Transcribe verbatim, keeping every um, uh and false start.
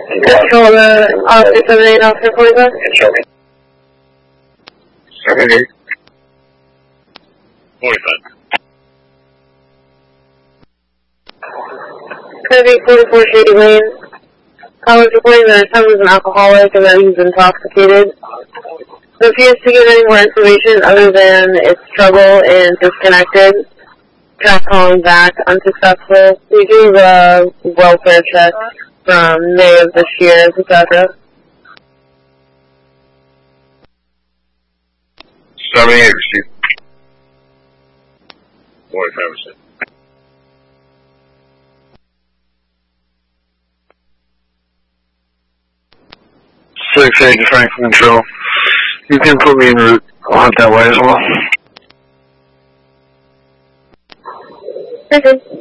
Control the officer seventy-eight, officer forty-five. seventy-eight. forty-five. Kirby, forty-four Shady Lane. I was reporting that someone was an alcoholic and that he was intoxicated. Refused to give any more information other than it's trouble and disconnected. Tried calling back, unsuccessful. We do the welfare check from May of this year, et cetera. seventy-eight received. forty-five received. six eight to Franklin Control. You can put me en route. I'll head that way as well. Okay.